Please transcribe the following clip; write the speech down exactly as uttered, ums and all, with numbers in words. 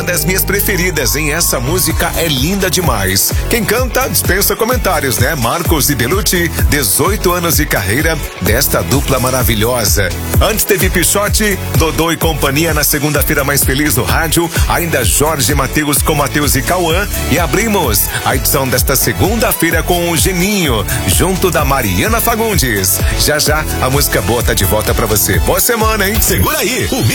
uma das minhas preferidas, hein? Essa música é linda demais. Quem canta dispensa comentários, né? Marcos e Belucci, dezoito anos de carreira desta dupla maravilhosa. Antes teve Pichote, Dodô e companhia na segunda-feira mais feliz do rádio, ainda Jorge Mateus com Mateus e Cauã, e abrimos a edição desta segunda-feira com o Geninho, junto da Mariana Fagundes. Já já a música boa tá de volta pra você. Boa semana, hein? Segura aí, o